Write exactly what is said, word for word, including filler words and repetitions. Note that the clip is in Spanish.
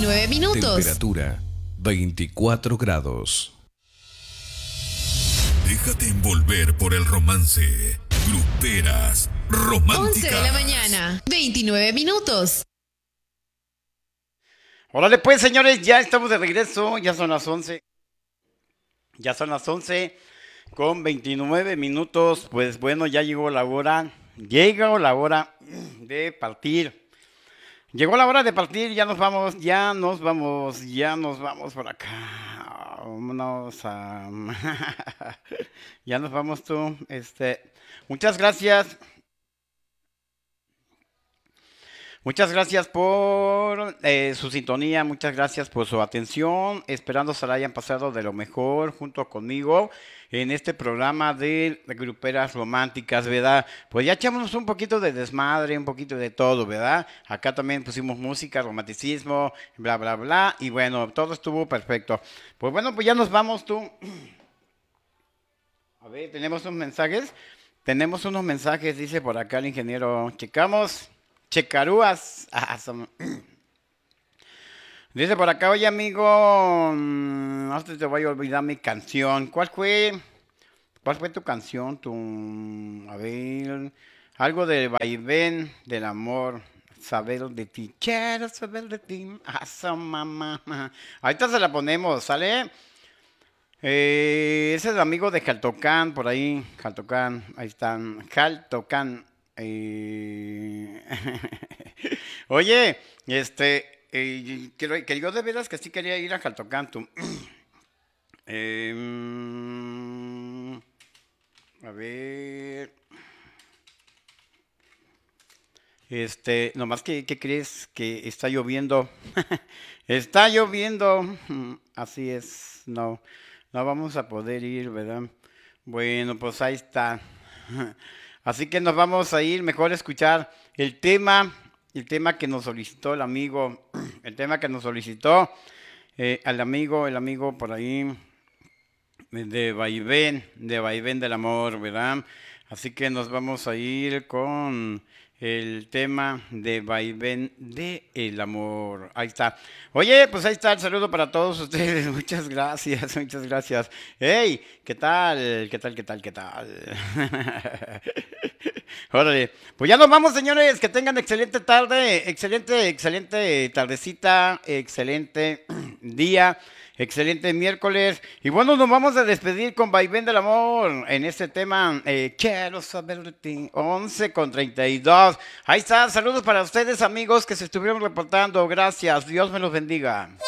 veintinueve minutos. Temperatura veinticuatro grados. Déjate envolver por el romance. Gruperas románticas. once de la mañana, veintinueve minutos. Órale pues, señores, ya estamos de regreso. Ya son las once. Ya son las once con veintinueve minutos. Pues bueno, ya llegó la hora. Llegó la hora de partir. Llegó la hora de partir. Ya nos vamos, ya nos vamos, ya nos vamos por acá. Vámonos a... ya nos vamos tú. Este, muchas gracias. Muchas gracias por eh, su sintonía, muchas gracias por su atención, esperando se la hayan pasado de lo mejor junto conmigo en este programa de Gruperas Románticas, ¿verdad? Pues ya echamos un poquito de desmadre, un poquito de todo, ¿verdad? Acá también pusimos música, romanticismo, bla, bla, bla, y bueno, todo estuvo perfecto. Pues bueno, pues ya nos vamos tú. A ver, tenemos unos mensajes, tenemos unos mensajes, dice por acá el ingeniero, checamos... Checarúas. Ah, son... Dice por acá, oye amigo, no te voy a olvidar mi canción. ¿Cuál fue? ¿Cuál fue tu canción? Tu, a ver, algo de vaivén del amor. Saber de ti. Quiero saber de ti. Ah, son mamá. Ahorita se la ponemos, ¿sale? Eh, ese es el amigo de Jaltocán, por ahí. Jaltocán, ahí están. Jaltocán. Eh... Oye, este, eh, que, que yo de veras que sí quería ir a Jaltocanto. eh, a ver, este, nomás que, ¿qué crees? Que está lloviendo, está lloviendo, así es, no, no vamos a poder ir, ¿verdad? Bueno, pues ahí está. Así que nos vamos a ir, mejor a escuchar el tema, el tema que nos solicitó el amigo, el tema que nos solicitó eh, al amigo, el amigo por ahí de Vaivén, de Vaivén del Amor, ¿verdad? Así que nos vamos a ir con el tema de Vaivén del Amor. Ahí está. Oye, pues ahí está el saludo para todos ustedes. Muchas gracias, muchas gracias. Hey, ¿qué tal? ¿Qué tal, qué tal, qué tal? Órale. Pues ya nos vamos, señores. Que tengan excelente tarde, excelente, excelente tardecita, excelente día. Excelente miércoles. Y bueno, nos vamos a despedir con Vaivén del Amor en este tema. Eh, quiero saber de ti. once con treinta y dos. Ahí está. Saludos para ustedes, amigos, que se estuvieron reportando. Gracias. Dios me los bendiga.